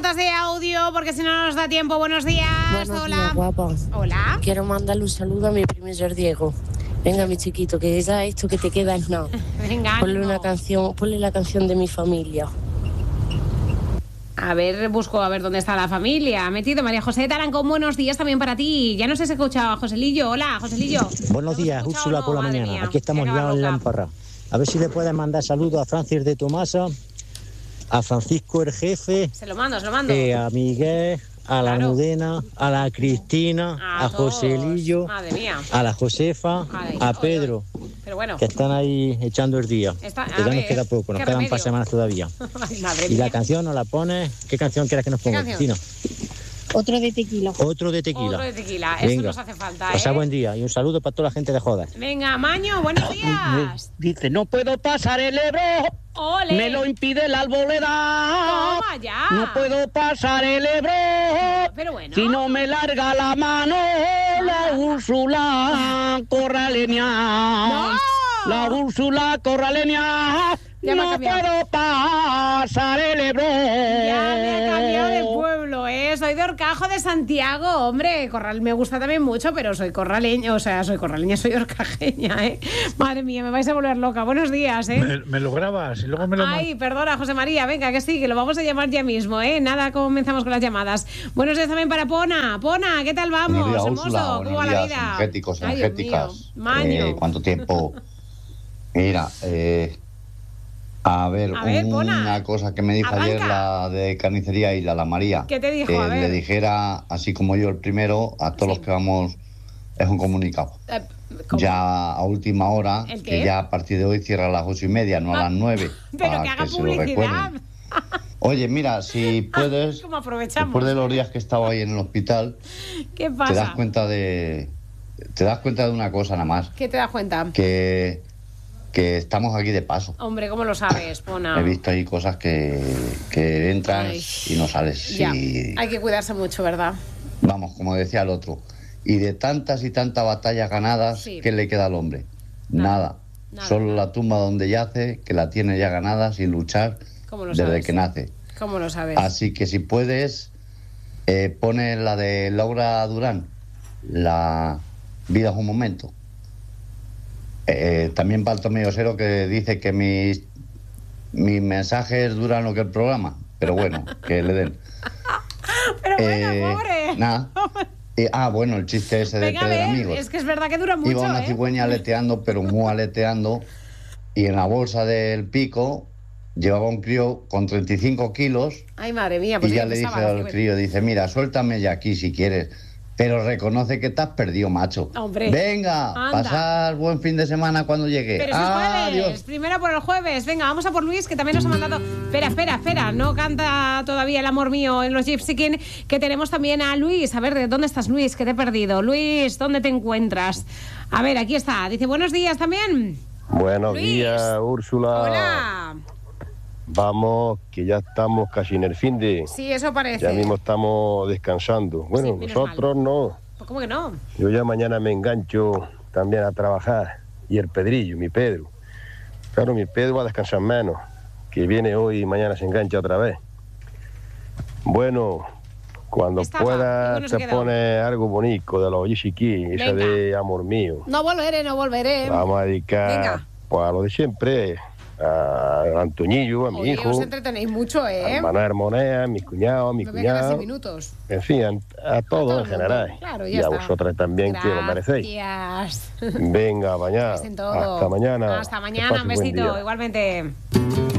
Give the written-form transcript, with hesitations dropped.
notas de audio porque si no nos da tiempo. Buenos días. Buenos Hola. días, guapa. Hola. Quiero mandarle un saludo a mi primer Diego. Venga, mi chiquito, que ya esto que te queda es nada. Venga, Ponle ánimo. una canción, ponle la canción de Mi Familia. A ver, busco a ver dónde está la familia. Ha metido María José Tarancón, buenos días también para ti. Ya no sé si he escuchado a Joselillo. Hola, Joselillo. Buenos días, Úrsula, por la Madre mañana. mía, Aquí estamos me acaba liados en la loca. emparra. A ver si le puedes mandar saludos a Francis de Tomasa, a Francisco el jefe, Se lo mando, se lo mando. a Miguel, a la Claro. Almudena, a la Cristina, A a todos. Joselillo, Madre mía. a la Josefa, Ay, a ay, Pedro, Pero bueno. que están ahí echando el día. Está- Que a ya ver, nos queda poco, nos ¿qué quedan un par remedio? de semanas todavía. Ay, madre Y la mía. canción nos la pones. ¿Qué canción quieres que nos ponga, canción? Cristina? Otro de tequila. Otro de tequila. Otro de tequila. Eso Venga. nos hace falta, ¿eh? Pasa buen día y un saludo para toda la gente de Jodas. Venga, Maño, buenos días. Dice, no puedo pasar el Ebro, Ole. me lo impide la arboleda. Toma ya. No puedo pasar el Ebro, Pero bueno. si no me larga la mano la Úrsula Corraleña. ¡No! La Úrsula Corraleña. Ya me ha No cambiado. puedo pasar el Ebro. Ya me he cambiado de pueblo, ¿eh? Soy de Horcajo de Santiago, hombre. Corral me gusta también mucho, pero soy corraleña, soy horcajeña, ¿eh? Madre mía, me vais a volver loca. Buenos días, ¿eh? Me lo grabas y luego me lo Ay, perdona, José María, venga, que sí, que lo vamos a llamar ya mismo, ¿eh? Nada, comenzamos con las llamadas. Buenos días también para Pona. Pona, ¿qué tal vamos? Buenos días, Hermoso, Úrsula. ¿cómo va Buenos la días, vida? energéticos, Ay, Dios energéticas. mío. Maño. ¿Cuánto tiempo? Mira, a ver, Pona. una cosa que me dijo Arranca. ayer la de carnicería y la María. ¿Qué te dijo? Que A ver. le dijera, así como yo el primero, a todos Sí. los que vamos, es un comunicado. ¿Cómo? Ya a última hora, ¿El qué? que ya a partir de hoy cierra a las 8:30, no a las 9. Pero para que haga se lo publicidad. recuerden. Oye, mira, si puedes, ¿Cómo aprovechamos? después de los días que he estado ahí en el hospital, ¿Qué te das pasa? cuenta de una cosa nada más. ¿Qué te das cuenta? Que estamos aquí de paso. Hombre, ¿cómo lo sabes, Pona? He visto ahí cosas que entras Ay. y no sales. Ya, Y, hay que cuidarse mucho, ¿verdad? vamos, como decía el otro, y de tantas y tantas batallas ganadas, Sí. ¿qué le queda al hombre? Nada. Nada. Solo la tumba donde yace, que la tiene ya ganada sin luchar ¿Cómo lo desde sabes? que nace. ¿Cómo lo sabes? Así que si puedes, pone la de Laura Durán, La vida es un momento. También Bartolomé Osero, que dice que mis mensajes duran lo que el programa, pero bueno, que le den. Pero bueno, pobre. Nada. Bueno, el chiste ese de Venga, a perder ver, amigos. es que es verdad que dura mucho, Iba una ¿eh? cigüeña aleteando, pero muy aleteando, y en la bolsa del pico llevaba un crío con 35 kilos, Ay, madre mía, pues y ya yo le pensaba, dice la al cigüeña. crío, dice, mira, suéltame ya aquí si quieres, pero reconoce que te has perdido, macho. Hombre, Venga, anda. pasar buen fin de semana cuando llegue. Pero si es jueves, Adiós. primero por el jueves. Venga, vamos a por Luis, que también nos ha mandado... Espera, no canta todavía El amor mío en los Gypsy King, que tenemos también a Luis. A ver, ¿de dónde estás, Luis? Que te he perdido. Luis, ¿dónde te encuentras? A ver, aquí está. Dice, buenos días también. Buenos Luis. días, Úrsula. Hola. Vamos, que ya estamos casi en el fin de... Sí, eso parece. Ya mismo estamos descansando. Bueno, Sí, menos nosotros no. Pues, ¿cómo que no? Yo ya mañana me engancho también a trabajar. Y el Pedrillo, mi Pedro. Claro, mi Pedro va a descansar menos. Que viene hoy y mañana se engancha otra vez. Bueno, cuando Estaba, y puedas bueno, se te quedó. pone algo bonito de los Yishiki, esa Venga. de amor mío. No volveré. Vamos a dedicar Venga. pues, a lo de siempre, a Antoñillo, a mi Oye, hijo, os entretenéis mucho, a ¿eh? Manuel Monea, a mi cuñado, a mi No me quedan cuñado, 6 minutos. en fin, a todo todos el en mundo. general. Claro, y ya a está. vosotras también, que lo merecéis. Gracias. Venga, mañana. Hasta Hasta mañana. Hasta Que mañana, un pases buen besito, día. igualmente.